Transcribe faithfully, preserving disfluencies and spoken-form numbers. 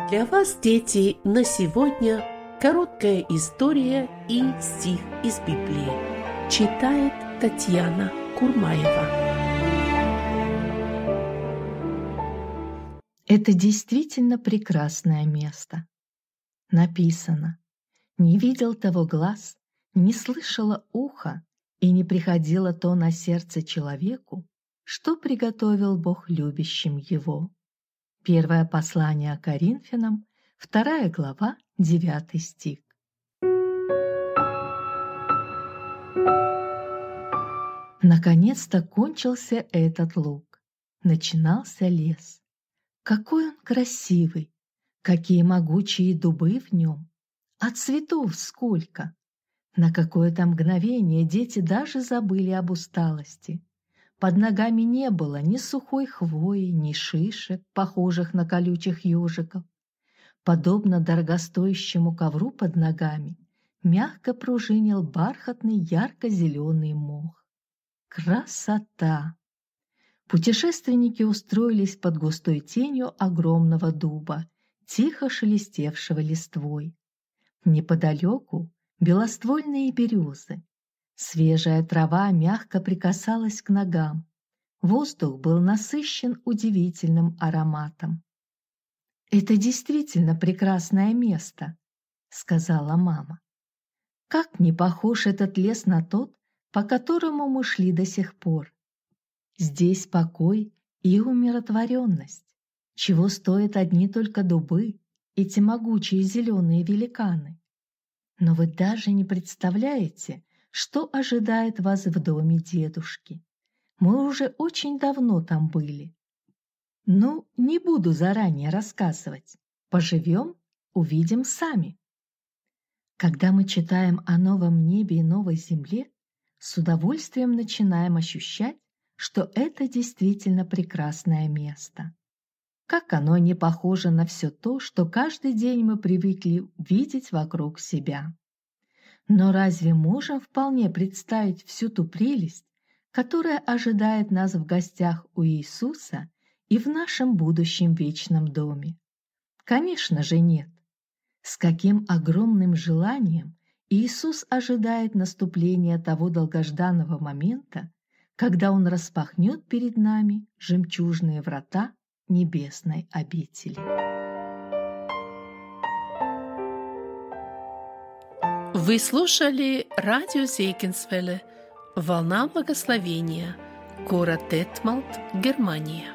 Для вас, дети, на сегодня короткая история и стих из Библии. Читает Татьяна Курмаева. Это действительно прекрасное место. Написано: «Не видел того глаз, не слышало ухо, и не приходило то на сердце человеку, что приготовил Бог любящим его». Первое послание Коринфянам, вторая глава, девятый стих. Наконец-то кончился этот луг. Начинался лес. Какой он красивый! Какие могучие дубы в нем! А цветов сколько! На какое-то мгновение дети даже забыли об усталости. Под ногами не было ни сухой хвои, ни шишек, похожих на колючих ежиков. Подобно дорогостоящему ковру под ногами, мягко пружинил бархатный ярко-зеленый мох. Красота! Путешественники устроились под густой тенью огромного дуба, тихо шелестевшего листвой. Неподалеку белоствольные березы. Свежая трава мягко прикасалась к ногам. Воздух был насыщен удивительным ароматом. «Это действительно прекрасное место», — сказала мама. «Как не похож этот лес на тот, по которому мы шли до сих пор. Здесь покой и умиротворенность, чего стоят одни только дубы, эти могучие зеленые великаны. Но вы даже не представляете, что ожидает вас в доме дедушки. Мы уже очень давно там были. Ну, не буду заранее рассказывать. Поживем, увидим сами». Когда мы читаем о новом небе и новой земле, с удовольствием начинаем ощущать, что это действительно прекрасное место. Как оно не похоже на все то, что каждый день мы привыкли видеть вокруг себя. Но разве можем вполне представить всю ту прелесть, которая ожидает нас в гостях у Иисуса и в нашем будущем вечном доме? Конечно же нет. С каким огромным желанием Иисус ожидает наступления того долгожданного момента, когда Он распахнет перед нами жемчужные врата небесной обители. Вы слушали радио Зейгенсвелле «Волна благословения», город Детмалт, Германия.